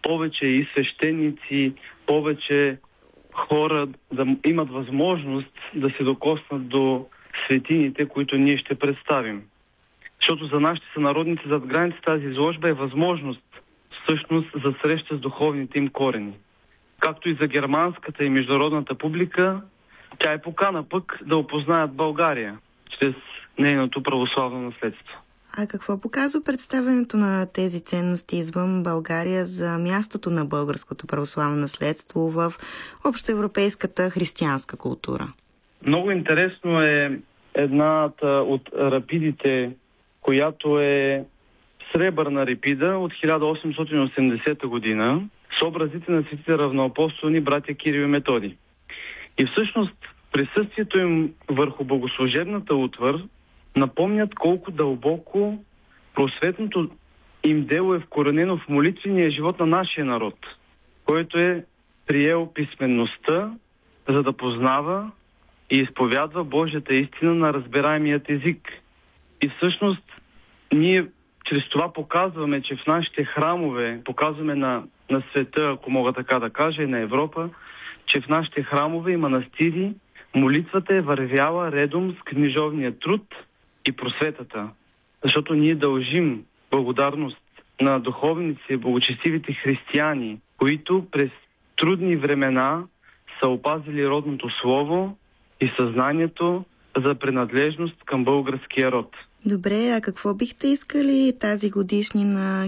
повече и свещеници, повече хора да имат възможност да се докоснат до светините, които ние ще представим. Защото за нашите сънародници зад граница тази изложба е възможност всъщност за среща с духовните им корени. Както и за германската и международната публика, тя е покана пък да опознаят България чрез нейното православно наследство. А какво показва представянето на тези ценности извън България за мястото на българското православно наследство в общоевропейската християнска култура? Много интересно е едната от рапидите, която е сребърна рапида от 1880 година с образите на светите равноапостолни братя Кирил и Методий. И всъщност присъствието им върху богослужебната утвар напомнят колко дълбоко просветното им дело е вкоренено в молитвения живот на нашия народ, който е приел писменността, за да познава и изповядва Божията истина на разбираемият език. И всъщност ние чрез това показваме, че в нашите храмове, показваме на света, ако мога така да кажа, и на Европа, че в нашите храмове и манастири молитвата е вървяла редом с книжовния труд и просветата. Защото ние дължим благодарност на духовници, благочестивите християни, които през трудни времена са опазили родното слово и съзнанието за принадлежност към българския род. Добре, а какво бихте искали тази годишнина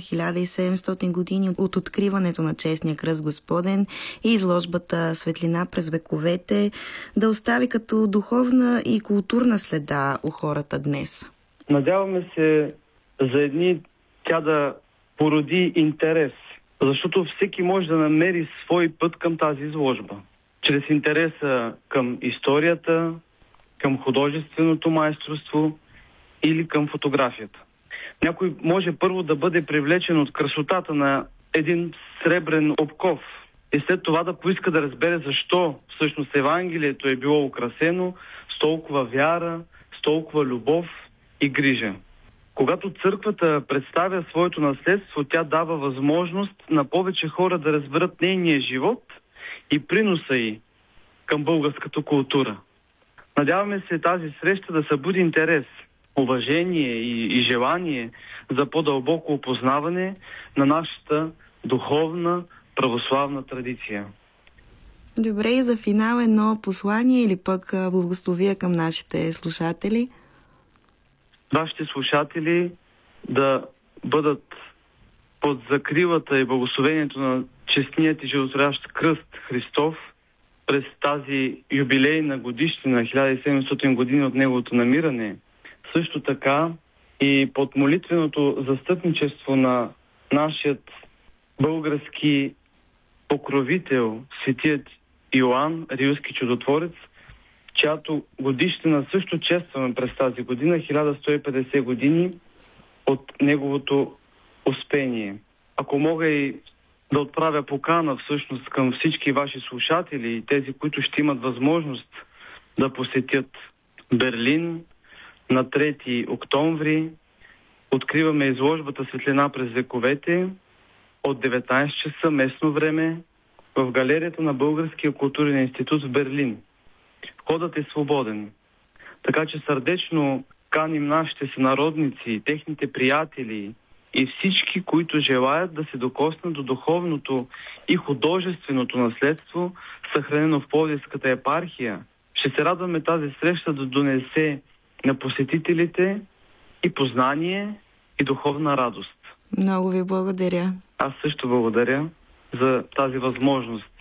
1700 години от откриването на Честния кръст Господен и изложбата Светлина през вековете да остави като духовна и културна следа у хората днес? Надяваме се за едни тя да породи интерес, защото всеки може да намери свой път към тази изложба. Чрез интереса към историята, към художественото майсторство или към фотографията. Някой може първо да бъде привлечен от красотата на един сребрен обков и след това да поиска да разбере защо всъщност Евангелието е било украсено с толкова вяра, с толкова любов и грижа. Когато църквата представя своето наследство, тя дава възможност на повече хора да разберат нейния живот и приноса й към българската култура. Надяваме се тази среща да събуди интерес, уважение и желание за по-дълбоко опознаване на нашата духовна православна традиция. Добре, и за финал едно послание или пък благословия към нашите слушатели? Вашите слушатели да бъдат под закрилата и благословението на честният и животворящ кръст Христов през тази юбилейна годишнина, 1700 години от неговото намиране. Също така и под молитвеното застъпничество на нашият български покровител, светият Йоан, Рилски чудотворец, чиято годишнина също честваме през тази година, 1150 години от неговото успение. Ако мога и да отправя покана всъщност към всички ваши слушатели и тези, които ще имат възможност да посетят Берлин на 3 октомври, откриваме изложбата Светлина през вековете от 19 часа местно време в галерията на Българския културен институт в Берлин. Входът е свободен. Така че сърдечно каним нашите сънародници, техните приятели и всички, които желаят да се докоснат до духовното и художественото наследство, съхранено в Пловдивската епархия. Ще се радваме тази среща да донесе на посетителите и познание, и духовна радост. Много ви благодаря. Аз също благодаря за тази възможност